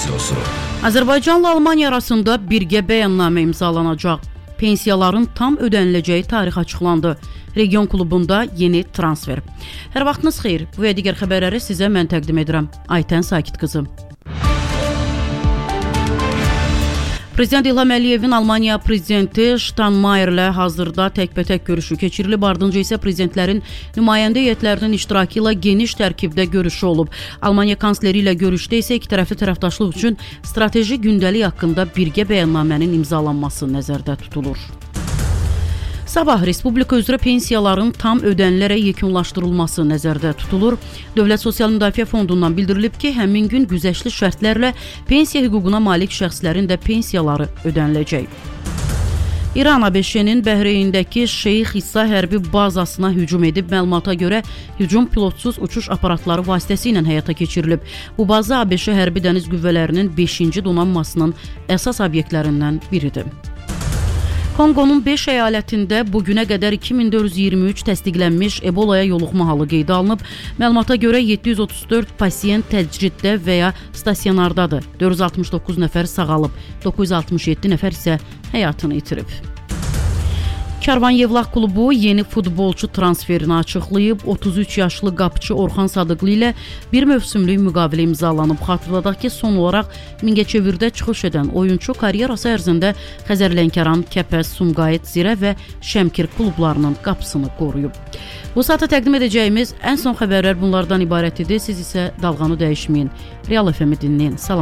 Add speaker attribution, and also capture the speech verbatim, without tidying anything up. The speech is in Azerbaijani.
Speaker 1: Radiosu.
Speaker 2: Azərbaycanla Almaniya arasında birgə bəyannamə imzalanacaq. Pensiyaların tam ödəniləcəyi tarix açıqlandı. Region klubunda yeni transfer. Hər vaxtınız xeyir. Bu və digər xəbərləri sizə mən təqdim edirəm. Aytən Sakit qızı. Prezident İlham Əliyevin Almaniya prezidenti Steinmeierlə hazırda təkbətək görüşü keçirilib. Ardınca isə prezidentlərin nümayəndə heyətlərinin iştirakı ilə geniş tərkibdə görüşü olub. Almaniya kansleri ilə görüşdə isə iki tərəfli tərəfdaşlıq üçün strateji gündəlik haqqında birgə bəyannamənin imzalanması nəzərdə tutulur. Sabah Respublika üzrə pensiyaların tam ödənilərək yekunlaşdırılması nəzərdə tutulur. Dövlət Sosial Müdafiə Fondundan bildirilib ki, həmin gün güzəştli şərtlərlə pensiya hüququna malik şəxslərin də pensiyaları ödəniləcək. İran ABŞ-nin Bəhreyndəki Şeyx İsa hərbi bazasına hücum edib. Məlumata görə hücum pilotsuz uçuş aparatları vasitəsilə həyata keçirilib. Bu baza ABŞ hərbi dəniz qüvvələrinin beşinci donanmasının əsas obyektlərindən biridir. Konqonun beş əyalətində bugünə qədər iki min dörd yüz iyirmi üç təsdiqlənmiş Ebolaya yoluxma halı qeydə alınıb. Məlumata görə yeddi yüz otuz dörd pasiyent təcriddə və ya stasionardadır. dörd yüz altmış doqquz nəfər sağalıb, doqquz yüz altmış yeddi nəfər isə həyatını itirib. Karvan Yevlax klubu yeni futbolçu transferini açıqlayıb. otuz üç yaşlı qapıcı Orxan Sadıqlı ilə bir mövsümlük müqavilə imzalanıb. Xatırladaq ki, son olaraq Mingəçevirdə çıxış edən oyunçu karyerası ərzində Xəzər Lənkəran, Kəpəz, Sumqayıt, Zirə və Şəmkir klublarının qapısını qoruyub. Bu saata təqdim edəcəyimiz ən son xəbərlər bunlardan ibarət idi. Siz isə dalğanı dəyişməyin. Real F M-i dinləyin. Salam.